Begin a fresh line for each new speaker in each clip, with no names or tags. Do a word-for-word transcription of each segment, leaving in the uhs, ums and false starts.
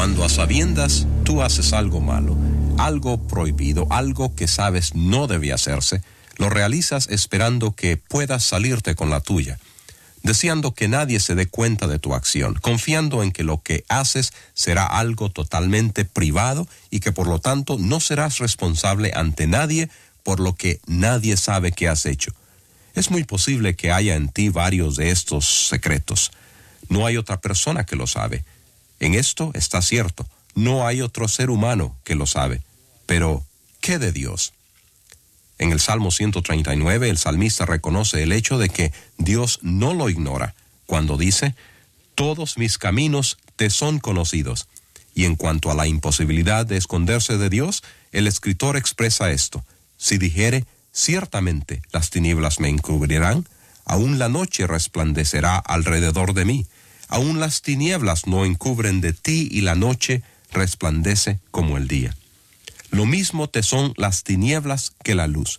Cuando a sabiendas tú haces algo malo, algo prohibido, algo que sabes no debe hacerse, lo realizas esperando que puedas salirte con la tuya, deseando que nadie se dé cuenta de tu acción, confiando en que lo que haces será algo totalmente privado y que por lo tanto no serás responsable ante nadie por lo que nadie sabe que has hecho. Es muy posible que haya en ti varios de estos secretos. No hay otra persona que lo sabe. En esto está cierto, no hay otro ser humano que lo sabe. Pero, ¿qué de Dios? En el Salmo ciento treinta y nueve, el salmista reconoce el hecho de que Dios no lo ignora, cuando dice, «Todos mis caminos te son conocidos». Y en cuanto a la imposibilidad de esconderse de Dios, el escritor expresa esto, «Si dijere, ciertamente las tinieblas me encubrirán, aún la noche resplandecerá alrededor de mí. Aún las tinieblas no encubren de ti y la noche resplandece como el día. Lo mismo te son las tinieblas que la luz».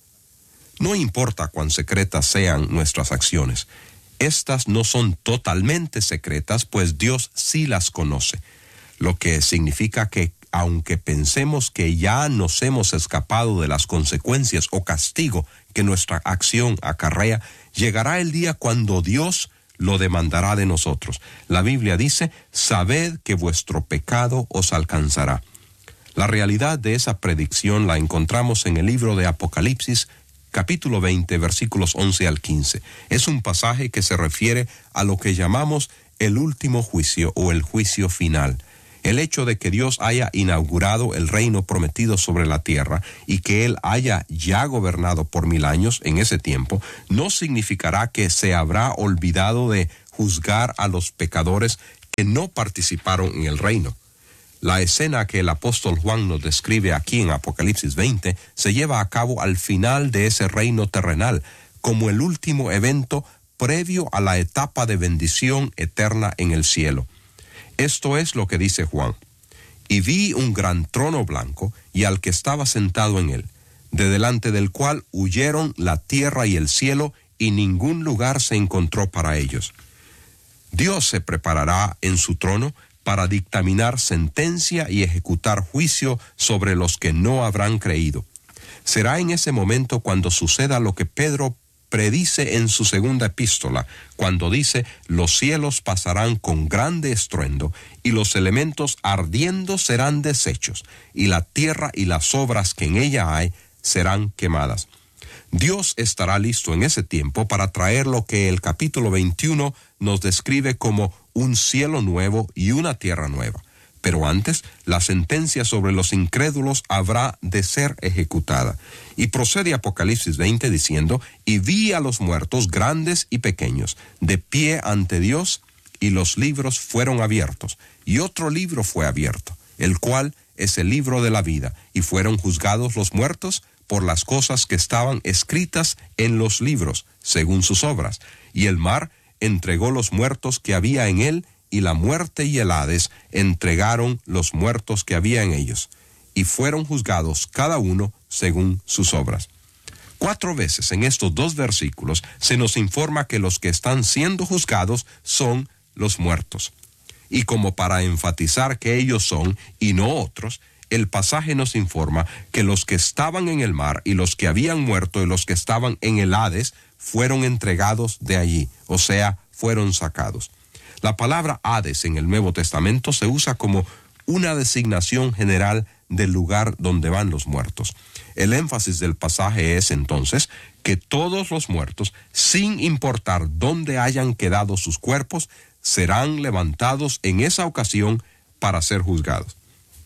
No importa cuán secretas sean nuestras acciones, estas no son totalmente secretas, pues Dios sí las conoce, lo que significa que aunque pensemos que ya nos hemos escapado de las consecuencias o castigo que nuestra acción acarrea, llegará el día cuando Dios lo demandará de nosotros. La Biblia dice, «Sabed que vuestro pecado os alcanzará». La realidad de esa predicción la encontramos en el libro de Apocalipsis, capítulo veinte, versículos once al quince. Es un pasaje que se refiere a lo que llamamos el último juicio o el juicio final. El hecho de que Dios haya inaugurado el reino prometido sobre la tierra y que Él haya ya gobernado por mil años en ese tiempo, no significará que se habrá olvidado de juzgar a los pecadores que no participaron en el reino. La escena que el apóstol Juan nos describe aquí en Apocalipsis veinte se lleva a cabo al final de ese reino terrenal, como el último evento previo a la etapa de bendición eterna en el cielo. Esto es lo que dice Juan. «Y vi un gran trono blanco y al que estaba sentado en él, de delante del cual huyeron la tierra y el cielo, y ningún lugar se encontró para ellos». Dios se preparará en su trono para dictaminar sentencia y ejecutar juicio sobre los que no habrán creído. Será en ese momento cuando suceda lo que Pedro predice en su segunda epístola, cuando dice, «Los cielos pasarán con grande estruendo, y los elementos ardiendo serán deshechos, y la tierra y las obras que en ella hay serán quemadas». Dios estará listo en ese tiempo para traer lo que el capítulo veintiuno nos describe como un cielo nuevo y una tierra nueva. Pero antes, la sentencia sobre los incrédulos habrá de ser ejecutada. Y procede Apocalipsis veinte diciendo, «Y vi a los muertos grandes y pequeños, de pie ante Dios, y los libros fueron abiertos. Y otro libro fue abierto, el cual es el libro de la vida, y fueron juzgados los muertos por las cosas que estaban escritas en los libros, según sus obras. Y el mar entregó los muertos que había en él, y la muerte y el Hades entregaron los muertos que había en ellos, y fueron juzgados cada uno según sus obras». Cuatro veces en estos dos versículos se nos informa que los que están siendo juzgados son los muertos. Y como para enfatizar que ellos son y no otros, el pasaje nos informa que los que estaban en el mar y los que habían muerto y los que estaban en el Hades fueron entregados de allí, o sea, fueron sacados. La palabra Hades en el Nuevo Testamento se usa como una designación general del lugar donde van los muertos. El énfasis del pasaje es entonces que todos los muertos, sin importar dónde hayan quedado sus cuerpos, serán levantados en esa ocasión para ser juzgados.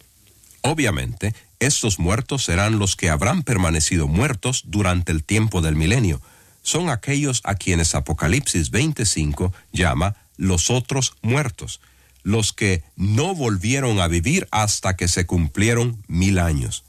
Obviamente, estos muertos serán los que habrán permanecido muertos durante el tiempo del milenio. Son aquellos a quienes Apocalipsis veinticinco llama los otros muertos, los que no volvieron a vivir hasta que se cumplieron mil años.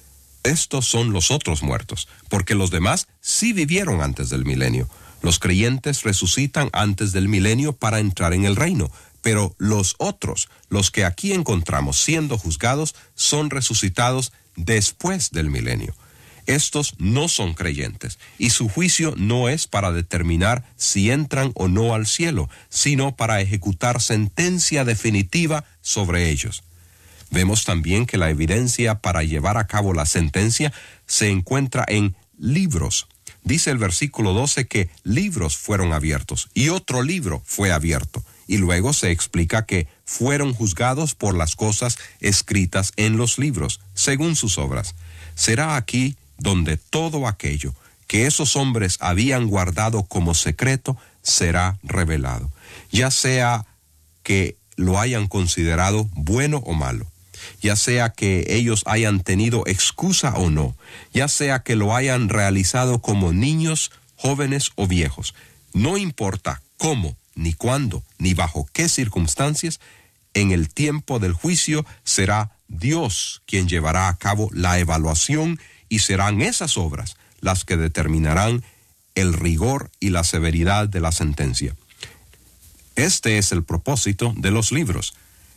Estos son los otros muertos, porque los demás sí vivieron antes del milenio. Los creyentes resucitan antes del milenio para entrar en el reino, pero los otros, los que aquí encontramos siendo juzgados, son resucitados después del milenio. Estos no son creyentes, y su juicio no es para determinar si entran o no al cielo, sino para ejecutar sentencia definitiva sobre ellos. Vemos también que la evidencia para llevar a cabo la sentencia se encuentra en libros. Dice el versículo doce que libros fueron abiertos, y otro libro fue abierto. Y luego se explica que fueron juzgados por las cosas escritas en los libros, según sus obras. Será aquí donde todo aquello que esos hombres habían guardado como secreto será revelado, ya sea que lo hayan considerado bueno o malo, ya sea que ellos hayan tenido excusa o no, ya sea que lo hayan realizado como niños, jóvenes o viejos. No importa cómo, ni cuándo, ni bajo qué circunstancias, en el tiempo del juicio será Dios quien llevará a cabo la evaluación, y serán esas obras las que determinarán el rigor y la severidad de la sentencia. Este es el propósito de los libros.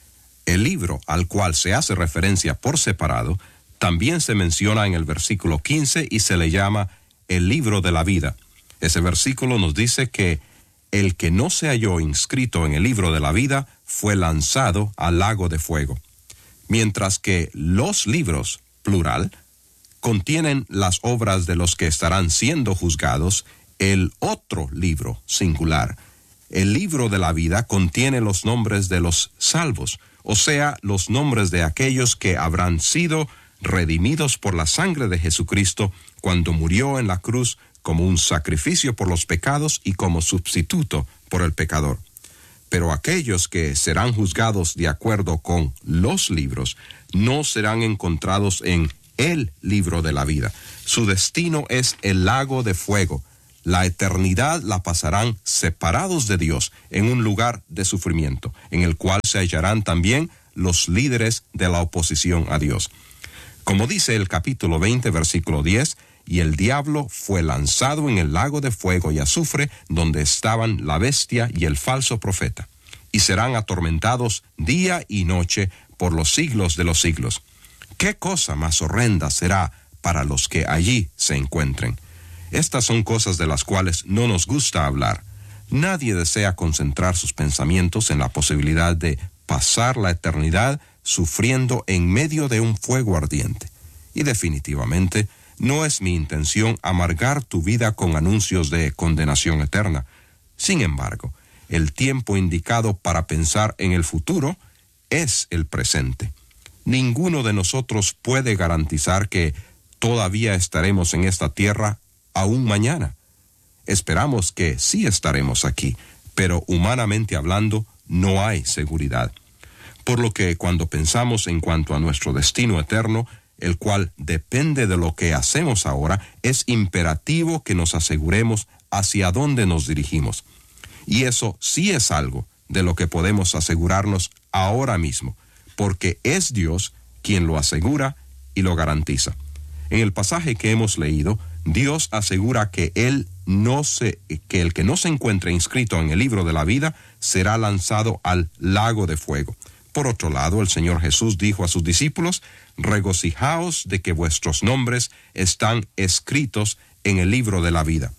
El libro al cual se hace referencia por separado también se menciona en el versículo quince y se le llama el libro de la vida. Ese versículo nos dice que el que no se halló inscrito en el libro de la vida fue lanzado al lago de fuego. Mientras que los libros, plural, contienen las obras de los que estarán siendo juzgados, el otro libro, singular, el libro de la vida, contiene los nombres de los salvos, o sea, los nombres de aquellos que habrán sido redimidos por la sangre de Jesucristo cuando murió en la cruz como un sacrificio por los pecados y como sustituto por el pecador. Pero aquellos que serán juzgados de acuerdo con los libros no serán encontrados en el libro de la vida. Su destino es el lago de fuego. La eternidad la pasarán separados de Dios en un lugar de sufrimiento, en el cual se hallarán también los líderes de la oposición a Dios. Como dice el capítulo veinte, versículo diez, y el diablo fue lanzado en el lago de fuego y azufre, donde estaban la bestia y el falso profeta, y serán atormentados día y noche por los siglos de los siglos. ¿Qué cosa más horrenda será para los que allí se encuentren? Estas son cosas de las cuales no nos gusta hablar. Nadie desea concentrar sus pensamientos en la posibilidad de pasar la eternidad sufriendo en medio de un fuego ardiente. Y definitivamente no es mi intención amargar tu vida con anuncios de condenación eterna. Sin embargo, el tiempo indicado para pensar en el futuro es el presente. Ninguno de nosotros puede garantizar que todavía estaremos en esta tierra aún mañana. Esperamos que sí estaremos aquí, pero humanamente hablando no hay seguridad. Por lo que cuando pensamos en cuanto a nuestro destino eterno, el cual depende de lo que hacemos ahora, es imperativo que nos aseguremos hacia dónde nos dirigimos. Y eso sí es algo de lo que podemos asegurarnos ahora mismo, porque es Dios quien lo asegura y lo garantiza. En el pasaje que hemos leído, Dios asegura que él no se, que el que no se encuentre inscrito en el libro de la vida será lanzado al lago de fuego. Por otro lado, el Señor Jesús dijo a sus discípulos: regocijaos de que vuestros nombres están escritos en el libro de la vida.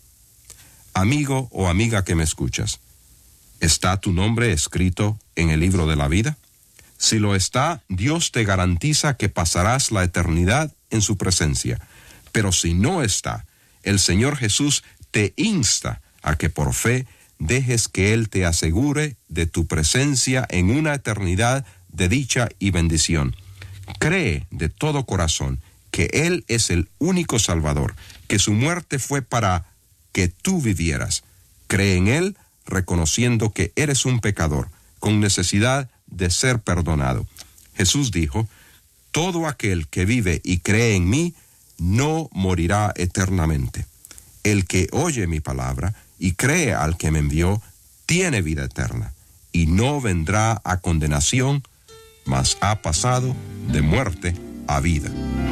Amigo o amiga que me escuchas, ¿está tu nombre escrito en el libro de la vida? Si lo está, Dios te garantiza que pasarás la eternidad en su presencia. Pero si no está, el Señor Jesús te insta a que por fe dejes que Él te asegure de tu presencia en una eternidad de dicha y bendición. Cree de todo corazón que Él es el único Salvador, que su muerte fue para que tú vivieras. Cree en Él, reconociendo que eres un pecador, con necesidad de ser perdonado. Jesús dijo: todo aquel que vive y cree en mí no morirá eternamente. El que oye mi palabra y cree al que me envió tiene vida eterna, y no vendrá a condenación, mas ha pasado de muerte a vida.